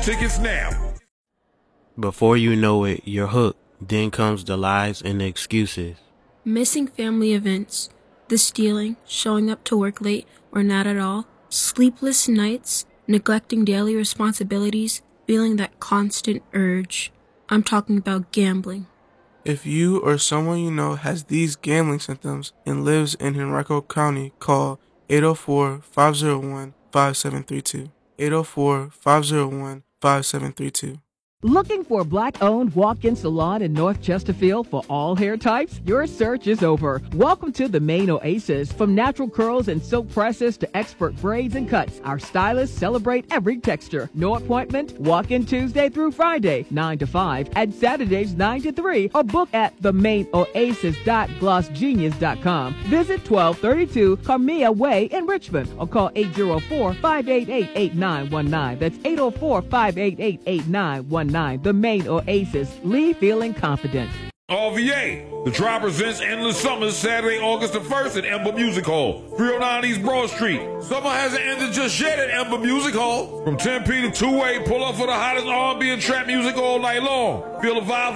tickets now. Before you know it, you're hooked. Then comes the lies and the excuses. Missing family events, the stealing, showing up to work late or not at all, sleepless nights, neglecting daily responsibilities, feeling that constant urge. I'm talking about gambling. If you or someone you know has these gambling symptoms and lives in Henrico County, call 804-501-5732. 804-501-5732. Looking for a black-owned walk-in salon in North Chesterfield for all hair types? Your search is over. Welcome to the Maine Oasis. From natural curls and silk presses to expert braids and cuts, our stylists celebrate every texture. No appointment? Walk in Tuesday through Friday, 9 to 5, and Saturdays, 9 to 3, or book at themainoasis.glossgenius.com. Visit 1232 Carmia Way in Richmond, or call 804-588-8919. That's 804-588-8919. The Maine Oasis. Leave feeling confident. RVA, the Tribe presents Endless Summers Saturday, August the 1st at Ember Music Hall, 309 East Broad Street. Summer hasn't ended just yet at Ember Music Hall. From 10 p to 2 a, pull up for the hottest R&B and trap music all night long. Feel the vibes